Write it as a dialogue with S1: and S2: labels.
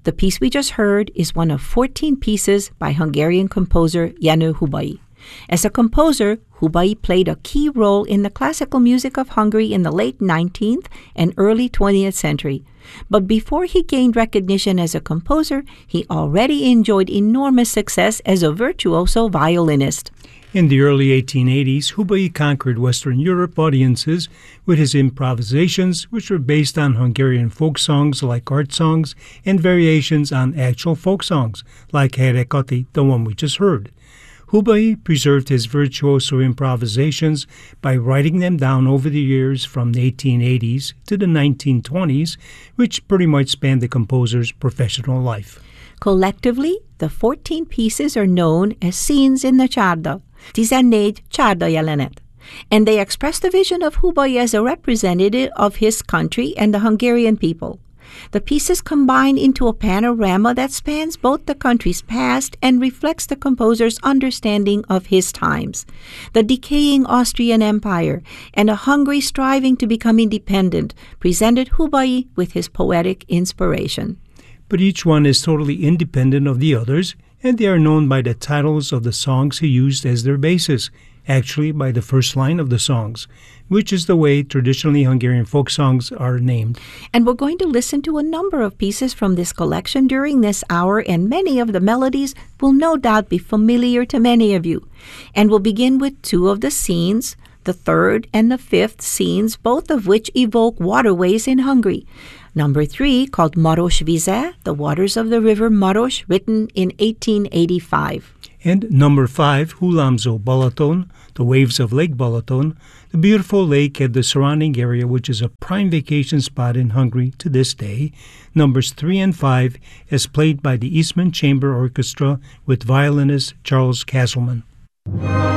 S1: The piece we just heard is one of 14 pieces by Hungarian composer Jenő Hubai. As a composer, Hubai played a key role in the classical music of Hungary in the late 19th and early 20th century. But before he gained recognition as a composer, he already enjoyed enormous success as a virtuoso violinist.
S2: In the early 1880s, Hubai conquered Western Europe audiences with his improvisations, which were based on Hungarian folk songs like art songs and variations on actual folk songs, like Herekati, the one we just heard. Hubai preserved his virtuoso improvisations by writing them down over the years from the 1880s to the 1920s, which pretty much spanned the composer's professional life.
S1: Collectively, the 14 pieces are known as Scenes in the Csárda, 14 Csárda jelenet, and they express the vision of Hubai as a representative of his country and the Hungarian people. The pieces combine into a panorama that spans both the country's past and reflects the composer's understanding of his times, the decaying Austrian Empire, and a Hungary striving to become independent, presented Hubai with his poetic inspiration.
S2: But each one is totally independent of the others, and they are known by the titles of the songs he used as their basis, actually by the first line of the songs, which is the way traditionally Hungarian folk songs are named.
S1: And we're going to listen to a number of pieces from this collection during this hour, and many of the melodies will no doubt be familiar to many of you. And we'll begin with two of the scenes, the third and the fifth scenes, both of which evoke waterways in Hungary. Number 3, called Maros Vize, The Waters of the River Maros, written in 1885.
S2: And number 5, Hullámzó Balaton, The Waves of Lake Balaton, the beautiful lake and the surrounding area, which is a prime vacation spot in Hungary to this day. Numbers 3 and 5, as played by the Eastman Chamber Orchestra with violinist Charles Castleman.